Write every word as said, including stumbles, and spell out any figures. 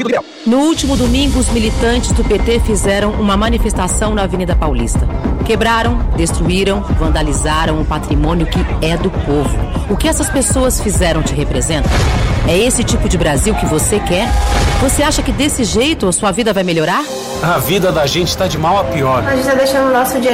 Partido Liberal. No último domingo, os militantes do P T fizeram uma manifestação na Avenida Paulista. Quebraram, destruíram, vandalizaram o patrimônio que é do povo. O que essas pessoas fizeram te representa? É esse tipo de Brasil que você quer? Você acha que desse jeito a sua vida vai melhorar? A vida da gente está de mal a pior. A gente está deixando o nosso dia